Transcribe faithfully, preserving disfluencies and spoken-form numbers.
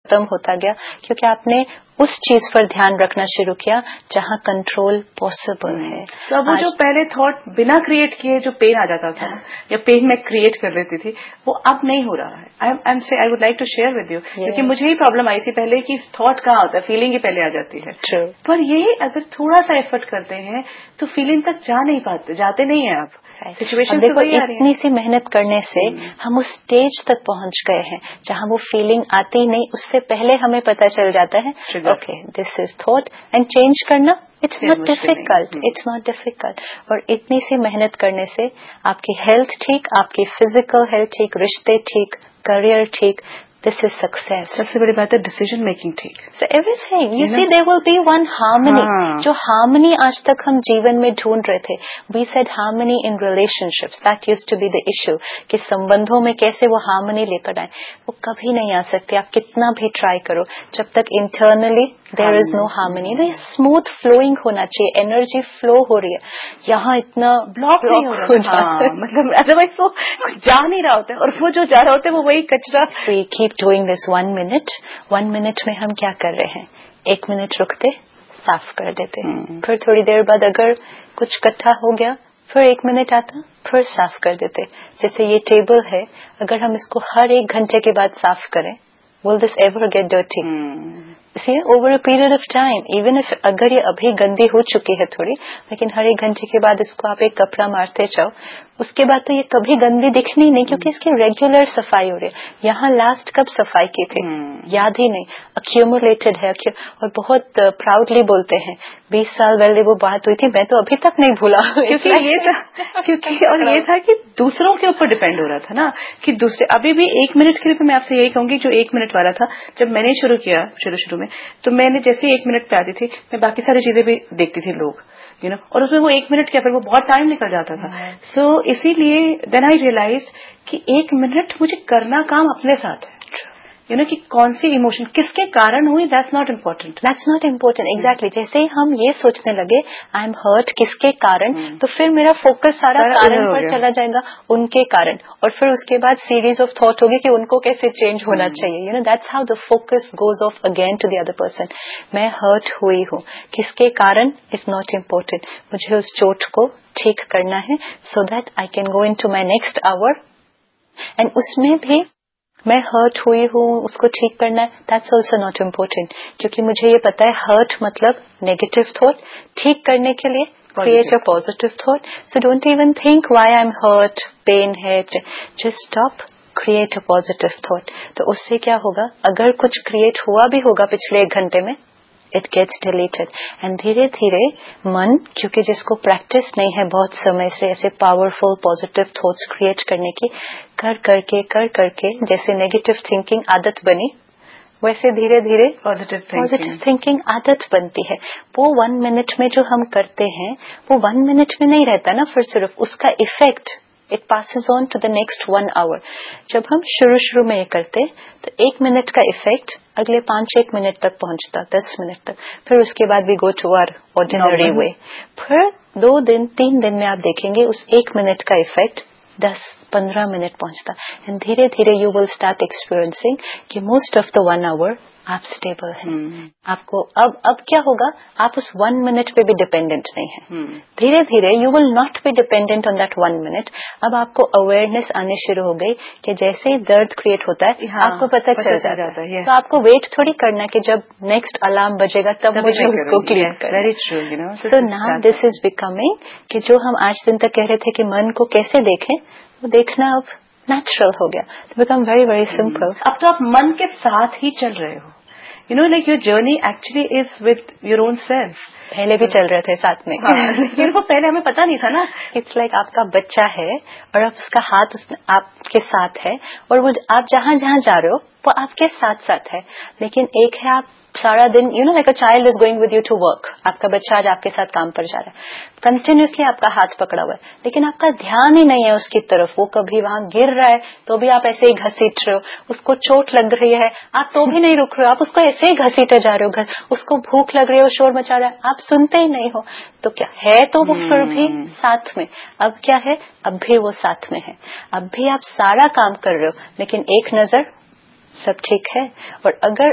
ختم ہوتا گیا کیونکہ آپ نے اس چیز پر دھیان رکھنا شروع کیا جہاں کنٹرول پاسبل ہے. تو اب وہ جو پہلے تھاٹ بنا کریٹ کیے جو پین آ جاتا تھا یا پین میں کریٹ کر لیتی تھی وہ اب نہیں ہو رہا ہے. I would like to share with you کیونکہ مجھے ہی پرابلم آئی تھی پہلے کہ تھاٹ کہاں ہوتا ہے, فیلنگ ہی پہلے آ جاتی ہے. پر یہ اگر تھوڑا سا ایفرٹ کرتے ہیں تو فیلنگ تک جا نہیں پاتے, جاتے نہیں ہیں آپ. سچویشن دیکھو اتنی سی محنت کرنے سے ہم اس اسٹیج تک پہنچ گئے ہیں جہاں وہ فیلنگ آتی نہیں, اس سے پہلے ہمیں پتہ چل جاتا ہے okay this is thought and change کرنا it's not difficult, it's not difficult. اور اتنی سی محنت کرنے سے آپ کی ہیلتھ ٹھیک, آپ کی فزیکل ہیلتھ ٹھیک, رشتے ٹھیک, کریئر ٹھیک. دس از سکسیس. سب سے بڑی بات ہے ڈیسیژن میکنگ ٹھیک. Every thing you C there will be one harmony. جو ہارمنی آج تک ہم جیون میں ڈھونڈ رہے تھے, we said harmony in relation ships, that use to be the issue کہ سمبندھوں میں کیسے وہ ہارمنی لے کر آئیں. وہ کبھی نہیں آ سکتی آپ کتنا بھی ٹرائی کرو جب تک انٹرنلی دیر از نو ہارمنی. اسموتھ فلوئنگ ہونا چاہیے, انرجی فلو ہو رہی ہے, یہاں اتنا بلاک نہیں ہو رہا ہے. مطلب ادروائز وہ جا نہیں رہا ہوتا اور وہ جو جا رہا ہوتا ہے وہ وہی کچرا. Keep doing this one minute. One minute میں ہم کیا کر رہے ہیں, ایک منٹ رکتے صاف کر دیتے, پھر تھوڑی دیر بعد اگر کچھ کٹھا ہو گیا پھر ایک منٹ آتا پھر صاف کر دیتے. جیسے یہ ٹیبل ہے, اگر ہم اس کو ہر ایک گھنٹے کے بعد صاف کریں will this ever get dirty? See, over a period of time, even if اگر یہ ابھی گندی ہو چکی ہے تھوڑی, لیکن ہر ایک گھنٹے کے بعد اس کو آپ ایک کپڑا مارتے جاؤ, اس کے بعد تو یہ کبھی گندی دکھنی نہیں کیونکہ اس کی ریگولر صفائی ہو رہی ہے. یہاں لاسٹ کب صفائی کی تھی یاد ہی نہیں, اکیومولیٹڈ ہے. اور بہت پراؤڈلی بولتے ہیں بیس سال پہلے وہ بات ہوئی تھی, میں تو ابھی تک نہیں بھولا. کیونکہ یہ تھا کیونکہ اور یہ تھا کہ دوسروں کے اوپر ڈیپینڈ ہو رہا تھا نا, کہ دوسرے ابھی بھی ایک منٹ کے لیے میں آپ سے یہی کہوں گی جو ایک منٹ والا تھا جب میں نے شروع کیا شروع شروع میں تو میں نے جیسے ایک منٹ پہ آتی تھی میں باقی ساری چیزیں بھی دیکھتی تھی لوگ یو نو, اور اس میں وہ ایک منٹ کیا پھر وہ بہت ٹائم نکل جاتا تھا. سو اسی لیے دین آئی ریئلائز کہ ایک منٹ مجھے کرنا کام اپنے ساتھ ہے, یو نو کہ کون سی ایموشن کس کے کارن ہوئی, that's not important. That's not important exactly. جیسے ہی ہم یہ سوچنے لگے آئی ایم ہرٹ کس کے کارن, تو پھر میرا فوکس سارا کارن پر چلا جائے گا, ان کے کارن, اور پھر اس کے بعد سیریز آف تھاٹ ہوگی کہ ان کو کیسے چینج ہونا چاہیے. You know that's how the focus goes off again to the other person. میں ہرٹ ہوئی ہوں, کس کے کارن از ناٹ امپورٹنٹ, مجھے اس چوٹ کو ٹھیک کرنا ہے so that I can go in to my next hour. And اس میں بھی میں ہرٹ ہوئی ہوں اس کو ٹھیک کرنا ہے, دیٹس آلسو ناٹ امپورٹنٹ, کیونکہ مجھے یہ پتا ہے ہرٹ مطلب نیگیٹو تھاٹ, ٹھیک کرنے کے لیے create a positive thought. So don't even think why I am hurt, pain ہے, just stop, create a positive thought. تو اس سے کیا ہوگا, اگر کچھ کریٹ ہوا بھی ہوگا پچھلے ایک گھنٹے میں اٹ گیٹس ڈیلیٹڈ. اینڈ دھیرے دھیرے من, کیونکہ جس کو پریکٹس نہیں ہے بہت سمے سے ایسے پاورفل پازیٹو تھاٹس کریٹ کرنے کی, کر کر کے کر کر کے جیسے نیگیٹو تھنکنگ عادت بنی ویسے دھیرے دھیرے پازیٹو تھنکنگ عادت بنتی ہے. وہ ون منٹ میں جو ہم کرتے ہیں وہ ون منٹ میں نہیں رہتا نا, پھر صرف اس کا effect it passes on to the next one hour. جب ہم شروع شروع میں یہ کرتے تو ایک منٹ کا افیکٹ اگلے پانچ ایک منٹ تک پہنچتا, دس منٹ تک, پھر اس کے بعد وی گو ٹو آور آرڈینری وے. پھر دو دن تین دن میں آپ دیکھیں گے اس ایک منٹ کا افیکٹ دس پندرہ منٹ پہنچتا. اینڈ دھیرے دھیرے یو ول اسٹارٹ ایکسپیرئنسنگ کہ most of the one hour آپ اسٹیبل ہیں. آپ کو اب اب کیا ہوگا, آپ اس ون منٹ پہ بھی ڈیپینڈنٹ نہیں ہیں. دھیرے دھیرے you will not be dependent on that one minute. اب آپ کو اویئرنیس آنے شروع ہو گئی کہ جیسے ہی درد کریٹ ہوتا ہے آپ کو پتہ چل جاتا ہے, تو آپ کو ویٹ تھوڑی کرنا ہے کہ جب نیکسٹ الارم بجے گا تب مجھے اس کو کلیئر کرنا. So now this is becoming کہ جو ہم آج دن تک کہہ رہے تھے کہ من کو کیسے دیکھیں, وہ دیکھنا اب نیچرل ہو گیا. Become very very simple. اب تو آپ من کے ساتھ ہی چل رہے ہو, you know like your journey actually is with your own self. پہلے بھی چل رہے تھے ساتھ میں, لیکن وہ پہلے ہمیں پتا نہیں تھا نا. اٹس لائک آپ کا بچہ ہے اور اب اس کا ہاتھ آپ کے ساتھ ہے, اور وہ آپ جہاں جہاں جا رہے ہو وہ آپ کے ساتھ ساتھ ہے. لیکن ایک ہے آپ سارا دن, you know like a child is going with you to work, آپ کا بچہ آج آپ کے ساتھ کام پر جا رہا ہے, کنٹینیوسلی آپ کا ہاتھ پکڑا ہوا ہے, لیکن آپ کا دھیان ہی نہیں ہے اس کی طرف. وہ کبھی وہاں گر رہا ہے تو بھی آپ ایسے ہی گھسیٹ رہے ہو, اس کو چوٹ لگ رہی ہے آپ تو بھی نہیں رک رہے ہو, آپ اس کو ایسے ہی گھسیٹے جا رہے ہو. اس کو بھوک لگ رہی ہے, شور مچا رہا ہے, آپ سنتے ہی نہیں ہو. تو کیا ہے, تو وہ پھر بھی ساتھ میں. اب کیا ہے, اب بھی وہ ساتھ میں ہے, اب بھی آپ سارا کام کر رہے ہو, لیکن ایک نظر سب ٹھیک ہے. اور اگر